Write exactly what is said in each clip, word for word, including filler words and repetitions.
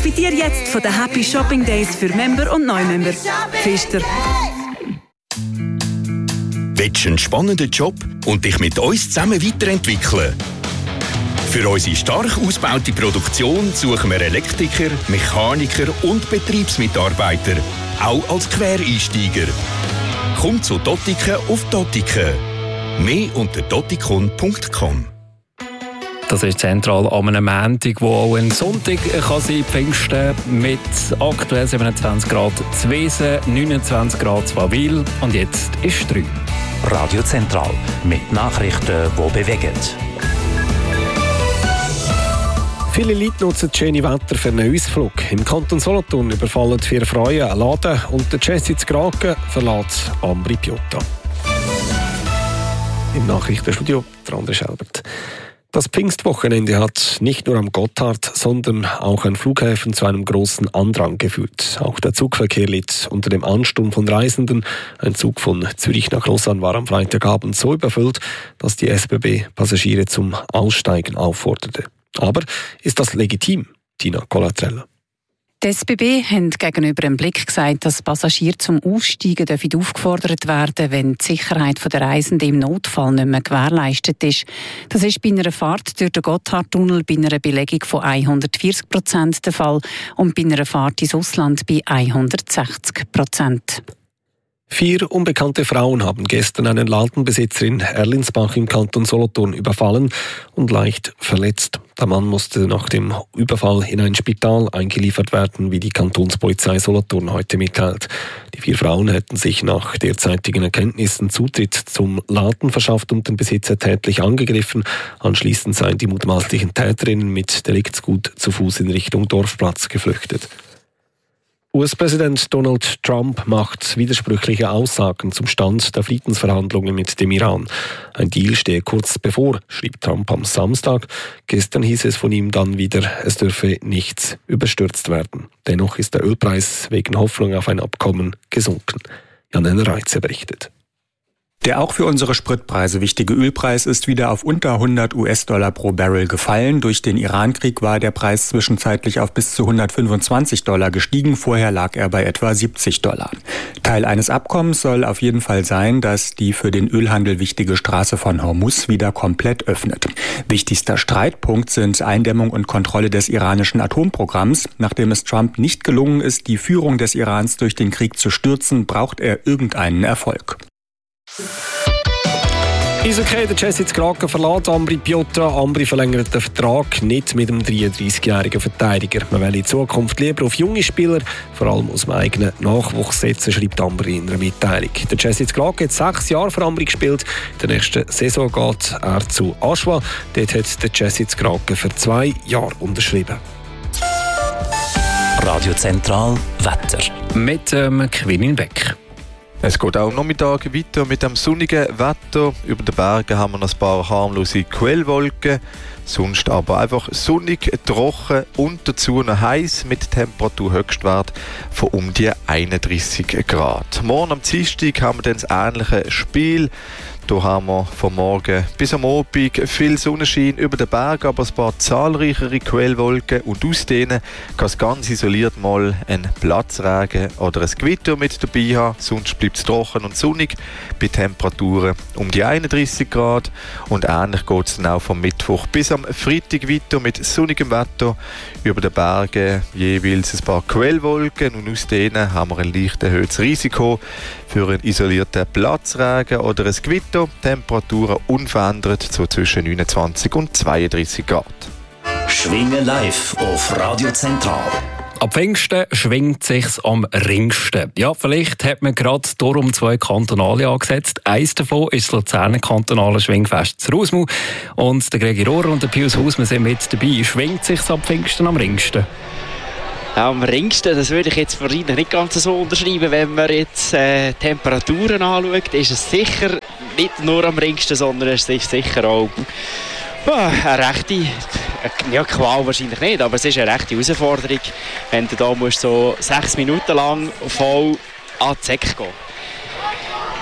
Profitiere jetzt von den Happy Shopping Days für Member und Neumember. Pfister. Willst du einen spannenden Job und dich mit uns zusammen weiterentwickeln? Für unsere stark ausgebaute Produktion suchen wir Elektriker, Mechaniker und Betriebsmitarbeiter, auch als Quereinsteiger. Komm zu Dottiken auf Dottiken. Mehr unter dottikon punkt com. Das ist zentral an einem Montag, wo auch ein Sonntag kann sein, Pfingsten, mit aktuell siebenundzwanzig Grad zu Wesen, neunundzwanzig Grad zu Wawil und jetzt ist drei. Radio Zentral mit Nachrichten, die bewegen. Viele Leute nutzen das schöne Wetter für einen Ausflug. Im Kanton Solothurn überfallen vier Frauen einen Laden und der Jesse zu Graken verlässt Ambri Piotta. Im Nachrichtenstudio der André Schelbert. Das Pfingstwochenende hat nicht nur am Gotthard, sondern auch an Flughäfen zu einem grossen Andrang geführt. Auch der Zugverkehr litt unter dem Ansturm von Reisenden. Ein Zug von Zürich nach Lausanne war am Freitagabend so überfüllt, dass die S B B Passagiere zum Aussteigen aufforderte. Aber ist das legitim, Tina Colatrella? Die S B B hat gegenüber einem Blick gesagt, dass Passagiere zum Aussteigen aufgefordert werden, wenn die Sicherheit der Reisenden im Notfall nicht mehr gewährleistet ist. Das ist bei einer Fahrt durch den Gotthardtunnel bei einer Belegung von hundertvierzig Prozent der Fall und bei einer Fahrt ins Ausland bei hundertsechzig Prozent. Vier unbekannte Frauen haben gestern einen Ladenbesitzer in Erlinsbach im Kanton Solothurn überfallen und leicht verletzt. Der Mann musste nach dem Überfall in ein Spital eingeliefert werden, wie die Kantonspolizei Solothurn heute mitteilt. Die vier Frauen hätten sich nach derzeitigen Erkenntnissen Zutritt zum Laden verschafft und den Besitzer tätlich angegriffen. Anschließend seien die mutmaßlichen Täterinnen mit Deliktsgut zu Fuß in Richtung Dorfplatz geflüchtet. U S-Präsident Donald Trump macht widersprüchliche Aussagen zum Stand der Friedensverhandlungen mit dem Iran. Ein Deal stehe kurz bevor, schrieb Trump am Samstag. Gestern hieß es von ihm dann wieder, es dürfe nichts überstürzt werden. Dennoch ist der Ölpreis wegen Hoffnung auf ein Abkommen gesunken. Jan Reitze berichtet. Der auch für unsere Spritpreise wichtige Ölpreis ist wieder auf unter hundert US-Dollar pro Barrel gefallen. Durch den Irankrieg war der Preis zwischenzeitlich auf bis zu hundertfünfundzwanzig Dollar gestiegen. Vorher lag er bei etwa siebzig Dollar. Teil eines Abkommens soll auf jeden Fall sein, dass die für den Ölhandel wichtige Straße von Hormuz wieder komplett öffnet. Wichtigster Streitpunkt sind Eindämmung und Kontrolle des iranischen Atomprogramms. Nachdem es Trump nicht gelungen ist, die Führung des Irans durch den Krieg zu stürzen, braucht er irgendeinen Erfolg. Eishockey, der Jesse zu Graken verlässt Ambri Piotta. Ambri verlängert den Vertrag nicht mit dem dreiunddreißigjährigen Verteidiger. Man will in Zukunft lieber auf junge Spieler, vor allem aus dem eigenen Nachwuchs setzen, schreibt Ambri in einer Mitteilung. Der Jesse zu Graken hat sechs Jahre für Ambri gespielt. In der nächsten Saison geht er zu Aschwa. Dort hat der Jesse zu Graken für zwei Jahre unterschrieben. Radio Zentral Wetter. Mit ähm, Quinin Beck. Es geht auch am Nachmittag weiter mit dem sonnigen Wetter. Über den Bergen haben wir noch ein paar harmlose Quellwolken. Sonst aber einfach sonnig, trocken und dazu noch heiß mit Temperaturhöchstwert von um die einunddreißig Grad. Morgen am Dienstag haben wir dann das ähnliche Spiel. Hier haben wir von morgen bis am Abend viel Sonnenschein über den Berg, aber ein paar zahlreichere Quellwolken und aus denen kann es ganz isoliert mal ein Platzregen oder ein Gewitter mit dabei haben. Sonst bleibt es trocken und sonnig bei Temperaturen um die einunddreißig Grad. Und ähnlich geht es dann auch vom Mittwoch bis am Freitag weiter mit sonnigem Wetter. Über den Bergen jeweils ein paar Quellwolken und aus denen haben wir ein leicht erhöhtes Risiko für einen isolierten Platzregen oder ein Gewitter. Temperaturen unverändert so zwischen neunundzwanzig und zweiunddreißig Grad. Schwingen live auf Radio Zentral. Ab Pfingsten schwingt sich's am ringsten. Ja, vielleicht hat man gerade darum zwei Kantonale angesetzt. Eins davon ist das Luzerner kantonale Schwingfest zu Rusmu. Und der Gregi Rohrer und der Pius Hausmann sind mit dabei. Schwingt sich's ab Pfingsten am ringsten? Am ringsten, das würde ich jetzt wahrscheinlich nicht ganz so unterschreiben. Wenn man jetzt äh, Temperaturen anschaut, ist es sicher nicht nur am ringsten, sondern es ist sicher auch oh, eine rechte, ja, Qual wahrscheinlich nicht, aber es ist eine rechte Herausforderung, wenn du da musst so sechs Minuten lang voll an die Säcke gehen.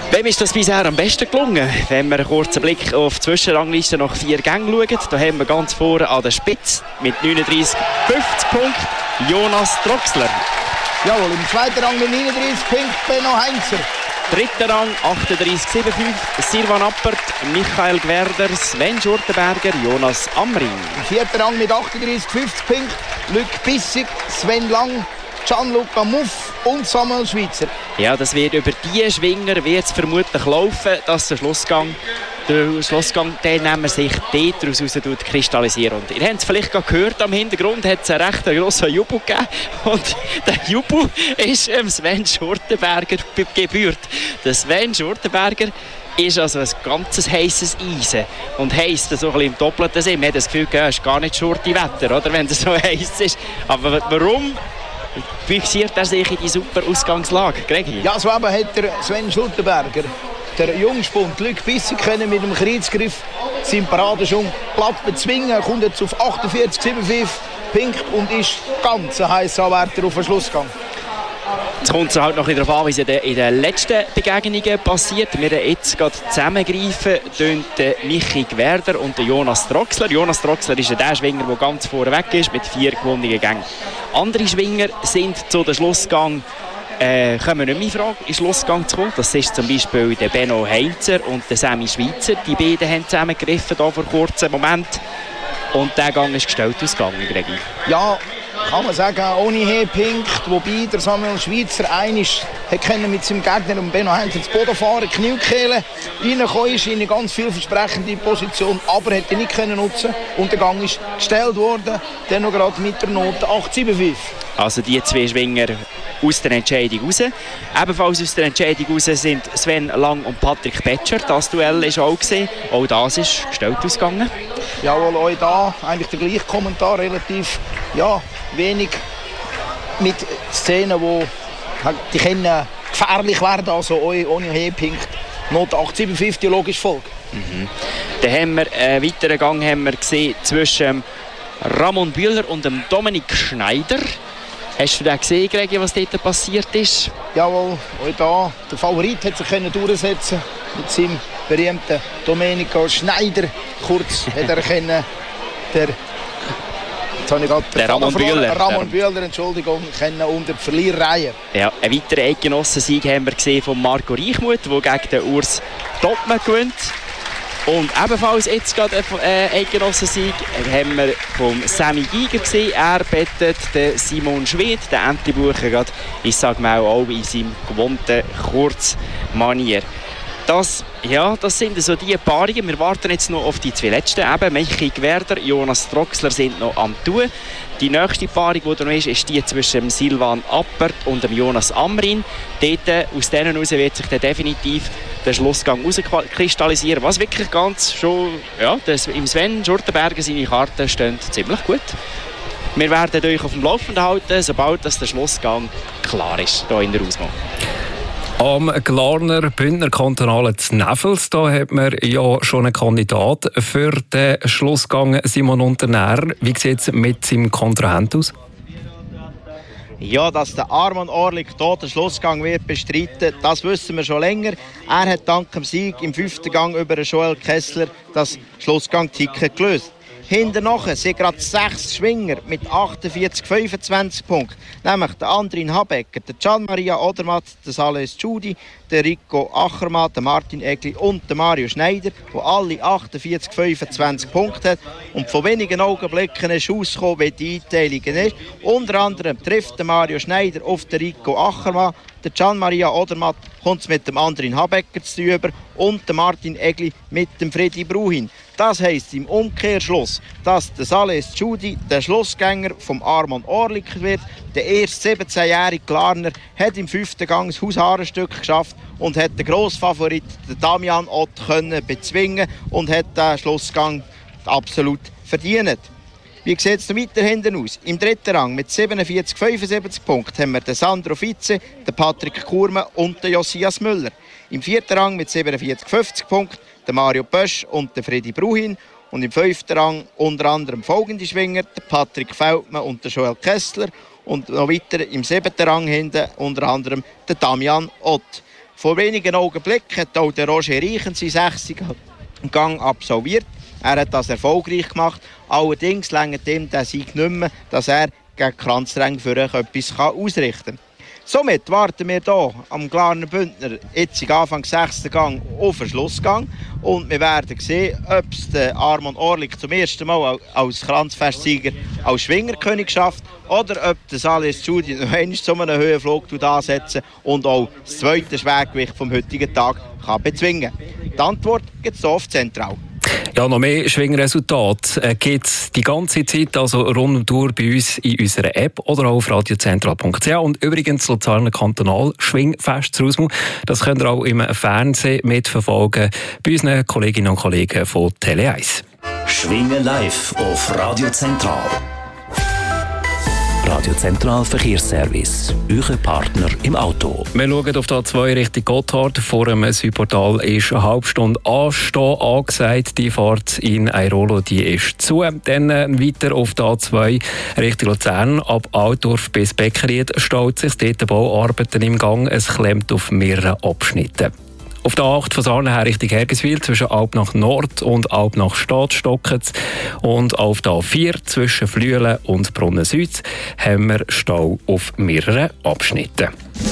Wem ist das bisher am besten gelungen? Wenn wir einen kurzen Blick auf die Zwischenrangliste nach vier Gängen schauen, da haben wir ganz vorne an der Spitze mit neununddreißig fünfzig Punkten Jonas Troxler. Jawohl, im zweiten Rang mit neununddreißig Punkten Benno Heinzer. Dritter Rang achtunddreißig fünfundsiebzig Sirvan Appert, Michael Gwerder, Sven Schurtenberger, Jonas Amrin. Im vierten Rang mit achtunddreißig fünfzig Punkten Luc Bissig, Sven Lang, Gianluca Muff und Samuel Schweitzer. Ja, das wird über diese Schwinger wird's vermutlich laufen, dass der Schlussgang, der Schlussgang den nehmen wir sich dort raus kristallisieren. Und ihr habt es vielleicht gerade gehört, am Hintergrund hat es einen recht grossen Jubel gegeben. Und der Jubel ist ähm, Sven Schurtenberger gebührt. Der Sven Schurtenberger ist also ein ganz heisses Eisen. Und heisst so ein bisschen im doppelten Sinn. Man hat das Gefühl, es ist gar nicht schurte Wetter, oder, wenn es so heiß ist. Aber warum fixiert er sich in die super Ausgangslage? Gregi? Ja, so eben hat der Sven Schurtenberger, der Jungspund Luc Bissig, können mit dem Kreuzgriff seinen Paradeschwung platt bezwingen. Er kommt jetzt auf achtundvierzig fünfundfünfzig Punkte und ist ganz ein heisser Anwärter auf den Schlussgang. Jetzt kommt es halt noch darauf an, wie es in den, in den letzten Begegnungen passiert. Wir jetzt gerade zusammengreifen, tun Michi Gwerder und Jonas Troxler. Jonas Troxler ist der Schwinger, der ganz vorne weg ist, mit vier gewonnenen Gängen. Andere Schwinger sind zu den Schlussgang äh, kommen nicht mehr in Frage, in den Schlussgang zu kommen. Das ist zum Beispiel der Benno Heinzer und der Sammy Schweitzer. Die beiden haben zusammengegriffen hier vor kurzem Moment. Und der Gang ist gestellt ausgegangen, Gregi. Ja, kann man sagen, ohne Höhepunkt, wobei der Samuel Schweitzer einig mit seinem Gegner und Benno Heinz ins Boden fahren, Kniekehlen reingekommen ist in eine ganz vielversprechende Position, aber hätte nicht können nutzen und der Gang ist gestellt worden, dann noch gerade mit der Note acht sieben fünf. Also die zwei Schwinger aus der Entscheidung raus. Ebenfalls aus der Entscheidung raus sind Sven Lang und Patrick Betscher. Das Duell ist auch gesehen. Auch das ist gestellt ausgegangen. Jawohl, auch da eigentlich der gleiche Kommentar, relativ ja, wenig mit Szenen, die die können gefährlich werden, also ohne Höhepunkt. Not acht sieben fünf, die logisch folgt. Mhm. Dann haben wir einen weiteren Gang haben wir gesehen zwischen Ramon Bühler und dem Dominik Schneider. Hast du da gesehen, Gregi, was dort passiert ist? Jawohl, auch da. Der Favorit hat sich können durchsetzen mit seinem berühmten Domenico Schneider. Kurz hat er können, der, jetzt habe ich gerade der Ramon Bühler. Ramon Bühler, Entschuldigung, können unter die Verlierreihe. Ja, einen weiteren Eidgenossensieg haben wir gesehen von Marco Reichmuth, der gegen den Urs Topmann gewinnt. Und ebenfalls jetzt gerade einen Eidgenossensieg haben wir vom Sammy Giger gesehen. Er bettet den Simon Schwedt, den Entlebucher, gerade, ich sage mal auch in seinem gewohnten Kurzmanier. Das, ja, das sind so die Paarungen. Wir warten jetzt noch auf die zwei letzten. Eben, Michi Gwerder, Jonas Troxler sind noch am Tun. Die nächste Paarung, die da noch ist, ist die zwischen Silvan Appert und dem Jonas Amrin. Dort, aus denen heraus wird sich dann definitiv der Schlussgang herauskristallisieren. Was wirklich ganz schon, ja, das, im Sven Schurtenberger seine Karten stehen ziemlich gut. Wir werden euch auf dem Laufenden halten, sobald das der Schlussgang klar ist, hier in der Auswahl. Am Glarner Bündner Kantonalen Znevels, da hat man ja schon einen Kandidat für den Schlussgang, Simon Unternährer. Wie sieht es mit seinem Kontrahent aus? Ja, dass der Arman Orlik hier den Schlussgang wird bestreiten, das wissen wir schon länger. Er hat dank dem Sieg im fünften Gang über Joel Kessler das Schlussgang-Ticket gelöst. Hinterher sind gerade sechs Schwinger mit achtundvierzig fünfundzwanzig Punkten. Nämlich der Andrin Habecker, der Gian Maria Odermatt, der Sales Giudi, der Rico Achermann, der Martin Egli und der Mario Schneider, die alle achtundvierzig fünfundzwanzig Punkte haben. Und von wenigen Augenblicken ist rausgekommen, wie die Einteilung ist. Unter anderem trifft der Mario Schneider auf den Rico Achermann. Der Gian Maria Odermatt kommt mit dem Andrin Habecker zu tun und der Martin Egli mit dem Freddy Bruhin. Das heisst im Umkehrschluss, dass der Sales Giudi der Schlussgänger vom Arman Orlik wird. Der erst siebzehnjährige Glarner hat im fünften Gang das Haushaarenstück geschafft und hat den Grossfavorit, den Damian Ott, können bezwingen und hat den Schlussgang absolut verdient. Wie sieht es weiter hinten aus? Im dritten Rang mit siebenundvierzig fünfundsiebzig Punkten haben wir den Sandro Fitze, den Patrick Kurme und den Josias Müller. Im vierten Rang mit siebenundvierzig fünfzig Punkten der Mario Bösch und der Freddy Bruhin. Und im fünften Rang unter anderem folgende Schwinger, der Patrick Feldmann und der Joel Kessler. Und noch weiter im siebten Rang hinten unter anderem der Damian Ott. Vor wenigen Augenblicken hat auch der Roger Reichen seinen sechzigen Gang absolviert. Er hat das erfolgreich gemacht. Allerdings reicht ihm der Sieg nicht mehr, dass er gegen Kranzreng für euch etwas ausrichten kann. Somit warten wir hier am Glarner Bündner jetzt Anfang sechsten Gang auf den Schlussgang. Und wir werden sehen, ob es der Armand Orlik zum ersten Mal als Kranzfestsieger als Schwingerkönig schafft oder ob der Salis Judi noch einmal zu einem Höhenflug ansetzen und auch das zweite Schwergewicht vom heutigen Tag kann bezwingen. Die Antwort gibt es hier auf Zentral. Ja, noch mehr Schwingresultate äh, gibt es die ganze Zeit, also rund um die Uhr bei uns in unserer App oder auch auf radiozentral punkt c h. Und übrigens das Luzerner Kantonal Schwingfest zu Rusmu, das könnt ihr auch im Fernsehen mitverfolgen bei unseren Kolleginnen und Kollegen von Tele eins. Schwingen live auf Radio Zentral. Radio Zentral Verkehrsservice, euer Partner im Auto. Wir schauen auf die A zwei Richtung Gotthard. Vor dem Südportal ist eine halbe Stunde Anstehen angesagt. Die Fahrt in Airolo die ist zu. Dann weiter auf die A zwei Richtung Luzern. Ab Altdorf bis Beckeried staut sich dort Bauarbeiten im Gang. Es klemmt auf mehreren Abschnitten. Auf der A acht von Sarnen her Richtung Hergiswil zwischen Alp nach Nord und Alp nach Stadt stocken. Und auf der A vier zwischen Flüelen und Brunnen Süd haben wir Stau auf mehreren Abschnitten.